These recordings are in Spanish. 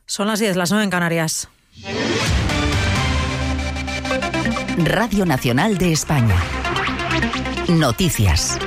Son las 10, las 9 en Canarias. Radio Nacional de España. Noticias.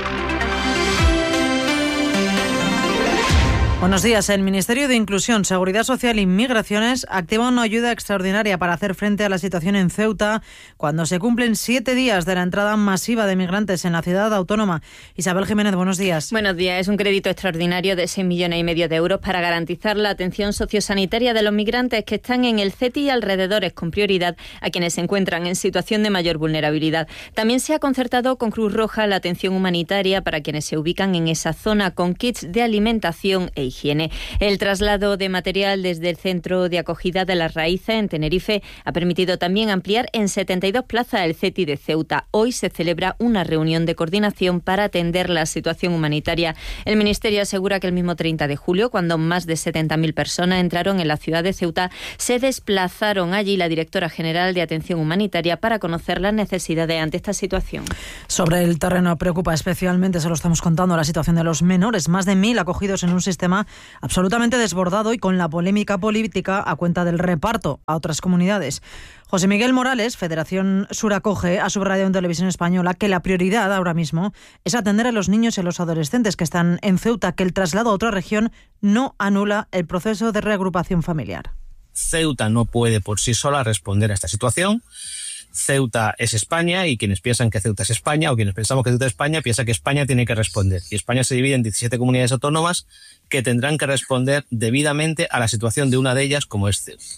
Buenos días. El Ministerio de Inclusión, Seguridad Social y Migraciones activa una ayuda extraordinaria para hacer frente a la situación en Ceuta cuando se cumplen 7 días de la entrada masiva de migrantes en la ciudad autónoma. Isabel Jiménez, buenos días. Buenos días. Es un crédito extraordinario de 6,5 millones de euros para garantizar la atención sociosanitaria de los migrantes que están en el CETI y alrededores, con prioridad a quienes se encuentran en situación de mayor vulnerabilidad. También se ha concertado con Cruz Roja la atención humanitaria para quienes se ubican en esa zona con kits de alimentación e higiene. El traslado de material desde el centro de acogida de Las Raíces en Tenerife ha permitido también ampliar en 72 plazas el CETI de Ceuta. Hoy se celebra una reunión de coordinación para atender la situación humanitaria. El Ministerio asegura que el mismo 30 de julio, cuando más de 70.000 personas entraron en la ciudad de Ceuta, se desplazaron allí la directora general de Atención Humanitaria para conocer las necesidades ante esta situación. Sobre el terreno preocupa especialmente, se lo estamos contando, la situación de los menores. Más de 1.000 acogidos en un sistema absolutamente desbordado y con la polémica política a cuenta del reparto a otras comunidades. José Miguel Morales, Federación Sur Acoge, ha subrayado en Televisión Española que la prioridad ahora mismo es atender a los niños y a los adolescentes que están en Ceuta, que el traslado a otra región no anula el proceso de reagrupación familiar. Ceuta no puede por sí sola responder a esta situación. Ceuta es España y quienes piensan que Ceuta es España o quienes pensamos que Ceuta es España piensan que España tiene que responder. Y España se divide en 17 comunidades autónomas que tendrán que responder debidamente a la situación de una de ellas, como es Ceuta.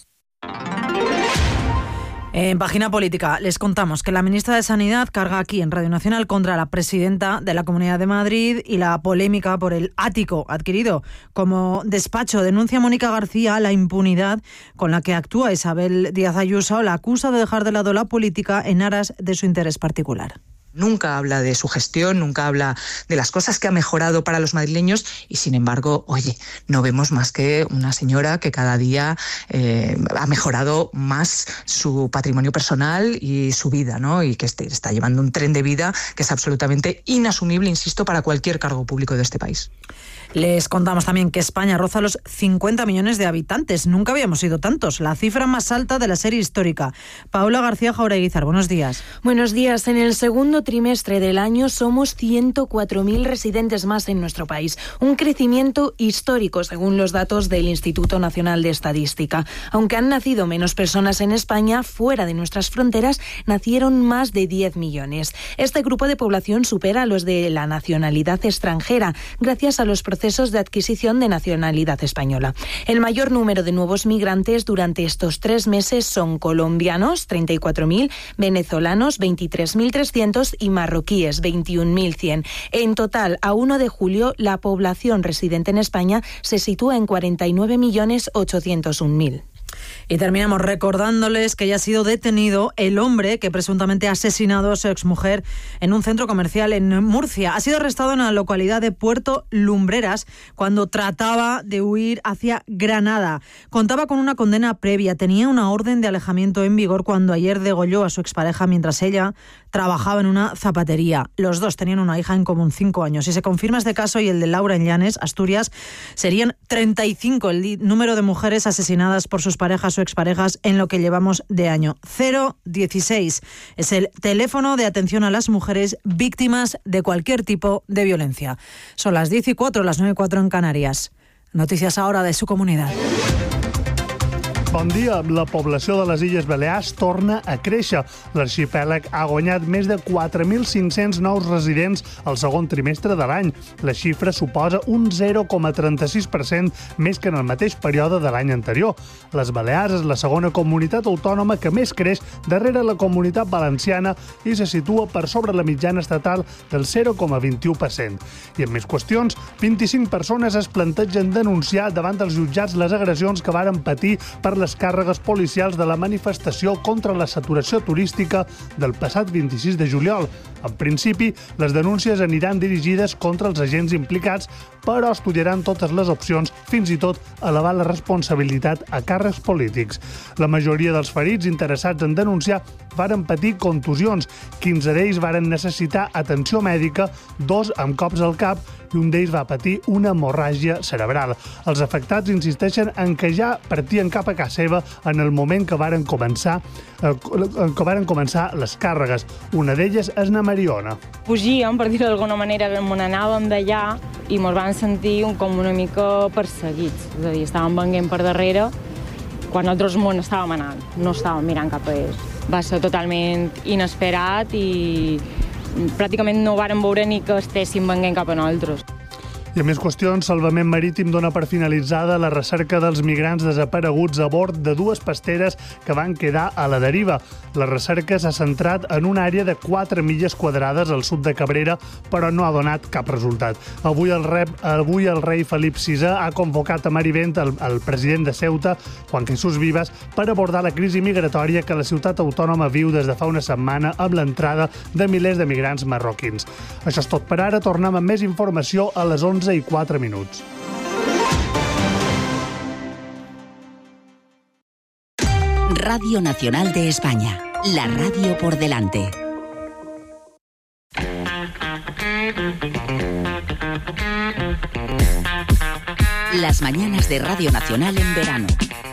En Página Política les contamos que la ministra de Sanidad carga aquí en Radio Nacional contra la presidenta de la Comunidad de Madrid y la polémica por el ático adquirido como despacho. Denuncia Mónica García la impunidad con la que actúa Isabel Díaz Ayuso. La acusa de dejar de lado la política en aras de su interés particular. Nunca habla de su gestión, nunca habla de las cosas que ha mejorado para los madrileños y, sin embargo, oye, no vemos más que una señora que cada día ha mejorado más su patrimonio personal y su vida, ¿no? Y que está llevando un tren de vida que es absolutamente inasumible, insisto, para cualquier cargo público de este país. Les contamos también que España roza los 50 millones de habitantes. Nunca habíamos sido tantos. La cifra más alta de la serie histórica. Paula García Jaureguizar, buenos días. Buenos días. En el segundo trimestre del año somos 104.000 residentes más en nuestro país. Un crecimiento histórico, según los datos del Instituto Nacional de Estadística. Aunque han nacido menos personas en España, fuera de nuestras fronteras nacieron más de 10 millones. Este grupo de población supera a los de la nacionalidad extranjera, gracias a los procesos de adquisición de nacionalidad española. El mayor número de nuevos migrantes durante estos 3 meses son colombianos, 34.000, venezolanos, 23.300 y marroquíes, 21.100. En total, a 1 de julio, la población residente en España se sitúa en 49.801.000. Y terminamos recordándoles que ya ha sido detenido el hombre que presuntamente ha asesinado a su exmujer en un centro comercial en Murcia. Ha sido arrestado en la localidad de Puerto Lumbreras cuando trataba de huir hacia Granada. Contaba con una condena previa, tenía una orden de alejamiento en vigor cuando ayer degolló a su expareja mientras ella trabajaba en una zapatería. Los dos tenían una hija en común, 5 años. Si se confirma este caso y el de Laura en Llanes, Asturias, serían 35 el número de mujeres asesinadas por sus parejas o exparejas en lo que llevamos de año. 016 es el teléfono de atención a las mujeres víctimas de cualquier tipo de violencia. Son las 10:04, las 9:04 en Canarias. Noticias ahora de su comunidad. Bon dia. La població de les Illes Balears torna a créixer. L'arxipèlag ha guanyat més de 4.500 nous residents al segon trimestre de l'any. La xifra suposa un 0,36% més que en el mateix període de l'any anterior. Les Balears és la segona comunitat autònoma que més creix darrere la comunitat valenciana i se situa per sobre la mitjana estatal del 0,21%. I en més qüestions, 25 persones es plantegen denunciar davant dels jutjats les agressions que varen patir per les càrregues policials de la manifestació contra la saturació turística del passat 26 de juliol. En principi, les denúncies aniran dirigides contra els agents implicats, però estudiaran totes les opcions, fins i tot elevar la responsabilitat a càrrecs polítics. La majoria dels ferits interessats en denunciar varen patir contusions. 15 d'ells varen necessitar atenció mèdica, 2 amb cops al cap i un d'ells va patir una hemorràgia cerebral. Els afectats insisteixen en que ja partien cap a casa seva en el moment que varen començar les càrregues. Una d'elles és na Mariona. Fugíem, per dir-ho d'alguna manera, me n'anàvem d'allà i ens vam sentir com una mica perseguits. És a dir, estàvem venint per darrere quan nosaltres món estàvem anant, no estàvem mirant cap a ells. Va ser totalment inesperat i pràcticament no vàrem veure ni que estéssim venint cap a nosaltres. I a més qüestions, Salvament Marítim dona per finalitzada la recerca dels migrants desapareguts a bord de 2 pasteres que van quedar a la deriva. La recerca s'ha centrat en una àrea de 4 milles quadrades al sud de Cabrera, però no ha donat cap resultat. Avui el rei Felip VI ha convocat a mar i vent el president de Ceuta, Juan Jesús Vivas, per abordar la crisi migratòria que la ciutat autònoma viu des de fa una setmana amb l'entrada de milers de migrants marroquins. Això és tot per ara. Tornem amb més informació a les 11:04. Radio Nacional de España, la radio por delante. Las mañanas de Radio Nacional en verano.